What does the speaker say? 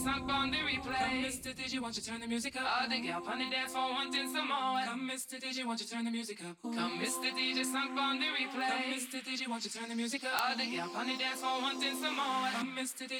sunk on the replay. Come, Mr. DJ, won't you turn the music up? All the gal on the dance floor wanting some more. Come, Mr. DJ, won't you turn the music up? Come, Mr. DJ, sunk on the replay. Come, Mr. DJ, won't you turn the music up? All the gal on the dance floor wanting some more. Come, Mr. DJ.